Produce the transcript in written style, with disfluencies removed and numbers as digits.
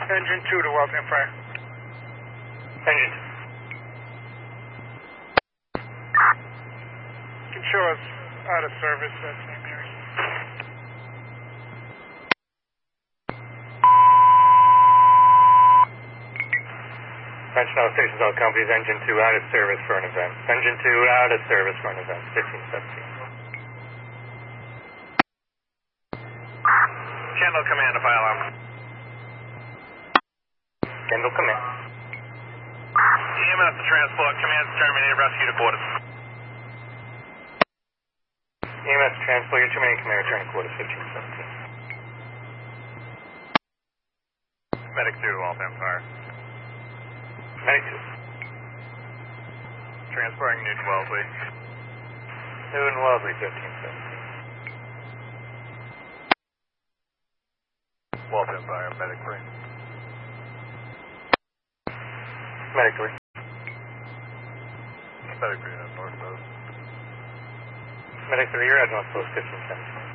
Engine 2 to Wellington Fire. Engine 2. Can show us out of service at St. Mary's. Conventional stations, all companies, engine 2 out of service for an event. Engine 2 out of service for an event, 1517. Kendall Command to fire alarm. Kendall Command. EMS to transport, command to terminate, rescue to quarters. EMS transport, your terminating command, return to quarters, 1517. Medic 2, Waltham Fire. Medic 2. Transporting Newton Wellesley. Newton Wellesley, 1517. Waltham Fire, Medic 3. Medic 3. Medic 3, North Post. Medic 3, you're at North Post, 1517.